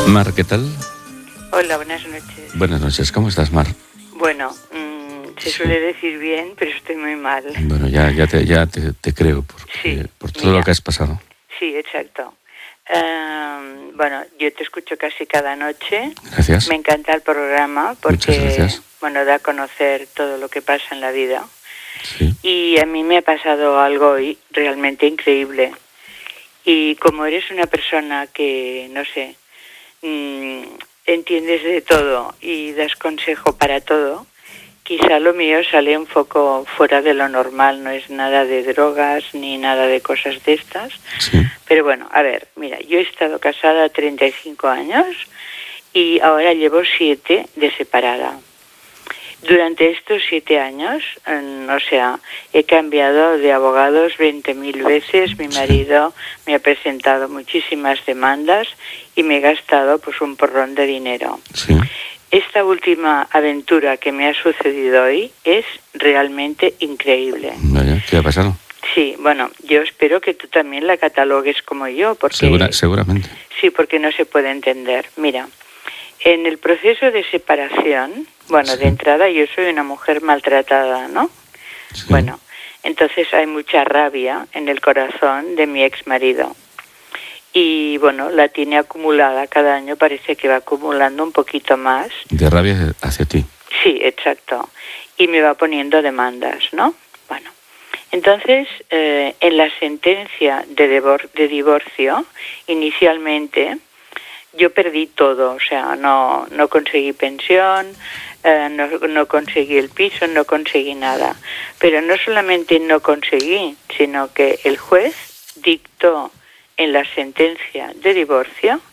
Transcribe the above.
Mar, ¿qué tal? Hola, buenas noches. Buenas noches, ¿cómo estás, Mar? Bueno, se suele decir bien, pero estoy muy mal. Bueno, ya te creo por todo lo que has pasado. Sí, exacto. Bueno, yo te escucho casi cada noche. Gracias. Me encanta el programa porque, bueno, da a conocer todo lo que pasa en la vida. Sí. Y a mí me ha pasado algo hoy realmente increíble. Y como eres una persona que, no sé, entiendes de todo y das consejo para todo, quizá lo mío sale un poco fuera de lo normal, no es nada de drogas ni nada de cosas de estas. Sí. Pero bueno, a ver, mira, yo he estado casada 35 años y ahora llevo 7 de separada. Durante estos 7 años, he cambiado de abogados 20.000 veces. Mi marido me ha presentado muchísimas demandas y me he gastado pues un porrón de dinero. Sí. Esta última aventura que me ha sucedido hoy es realmente increíble. Vaya, ¿qué ha pasado? Sí, bueno, yo espero que tú también la catalogues como yo, porque seguramente. Sí, porque no se puede entender. Mira, en el proceso de separación, bueno, de entrada yo soy una mujer maltratada, ¿no? Sí. Bueno, entonces hay mucha rabia en el corazón de mi exmarido. Y bueno, la tiene acumulada cada año, parece que va acumulando un poquito más. De rabia hacia ti. Sí, exacto. Y me va poniendo demandas, ¿no? Bueno, entonces en la sentencia de divorcio, inicialmente yo perdí todo, o sea, no conseguí pensión, no conseguí el piso, no conseguí nada. Pero no solamente no conseguí, sino que el juez dictó en la sentencia de divorcio